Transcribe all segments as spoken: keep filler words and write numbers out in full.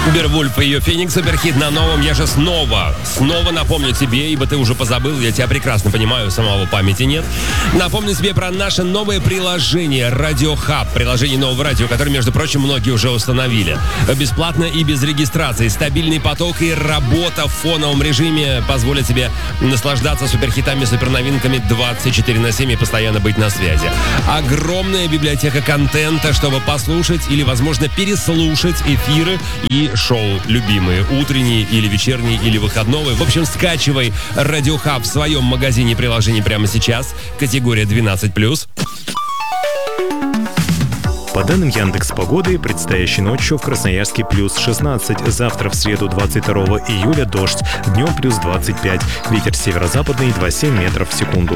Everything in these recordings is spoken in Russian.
Беовульф и ее «Феникс», суперхит на новом. Я же снова, снова напомню тебе, ибо ты уже позабыл, я тебя прекрасно понимаю, самого памяти нет. Напомню тебе про наше новое приложение «Радио Хаб». Приложение нового радио, которое, между прочим, многие уже установили. Бесплатно и без регистрации. Стабильный поток и работа в фоновом режиме позволят тебе наслаждаться суперхитами, суперновинками двадцать четыре на семь и постоянно быть на связи. Огромная библиотека контента, чтобы послушать или, возможно, переслушать эфиры и шоу любимые, утренние или вечерние или выходные. В общем, скачивай Радио Хаб в своем магазине приложений прямо сейчас. Категория двенадцать плюс. По данным Яндекс.Погоды, предстоящей ночью в Красноярске плюс шестнадцать, завтра в среду двадцать второго июля дождь, днем плюс двадцать пять, ветер северо-западный два целых семь метров в секунду.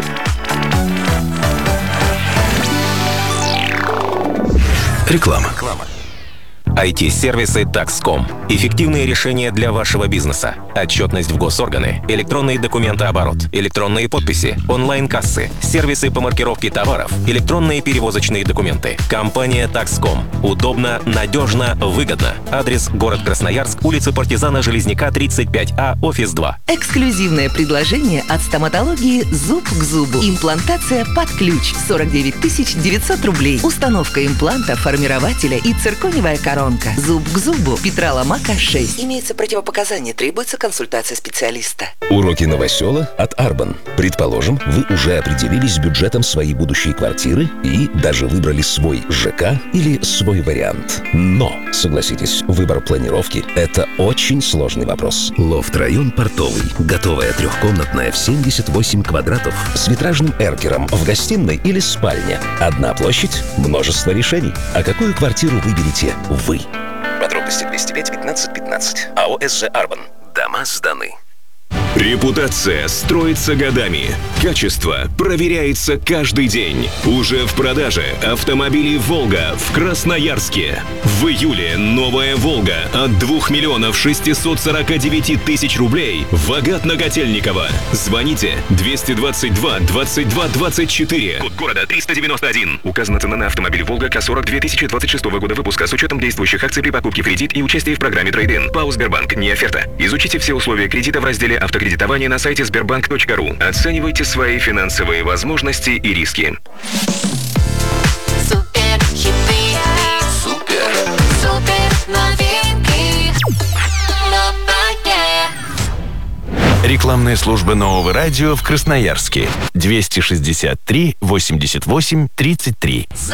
Реклама. ай ти-сервисы такс точка ком. Эффективные решения для вашего бизнеса. Отчетность в госорганы, электронный документооборот, электронные подписи, онлайн-кассы, сервисы по маркировке товаров, электронные перевозочные документы. Компания такс точка ком. Удобно, надежно, выгодно. Адрес: город Красноярск, улица Партизана Железняка, тридцать пять А, офис два. Эксклюзивное предложение от стоматологии «Зуб к зубу». Имплантация под ключ. сорок девять тысяч девятьсот рублей. Установка импланта, формирователя и циркониевая коронка. Зуб к зубу. Петра Ломака, шесть. Имеется противопоказание. Требуется консультация специалиста. Уроки новосела от Арбан. Предположим, вы уже определились с бюджетом своей будущей квартиры и даже выбрали свой ЖК или свой вариант. Но, согласитесь, выбор планировки – это очень сложный вопрос. Лофт-район Портовый. Готовая трехкомнатная в семьдесят восемь квадратов с витражным эркером в гостиной или спальне. Одна площадь, множество решений. А какую квартиру выберете вы? Подробности двести пять пятнадцать пятнадцать. АО «СЖ Арбан». Дома сданы. Репутация строится годами. Качество проверяется каждый день. Уже в продаже автомобили «Волга» в Красноярске. В июле новая «Волга» от двух миллионов шестисот сорока девяти тысяч рублей в Агат-Наготельниково. Звоните двести двадцать два двадцать два двадцать четыре. Код города триста девяносто один. Указана цена на автомобиль «Волга» К сорок две тысячи двадцать шестого года выпуска с учетом действующих акций при покупке в кредит и участии в программе «Трейд-ин». ПАО «Сбербанк». Не оферта. Изучите все условия кредита в разделе «Автокредитование» на сайте сбербанк точка ру. Оценивайте свои финансовые возможности и риски. Супер хиты. Супер. Супер новинки. Новое. Рекламная служба нового радио в Красноярске. двести шестьдесят три восемьдесят восемь тридцать три.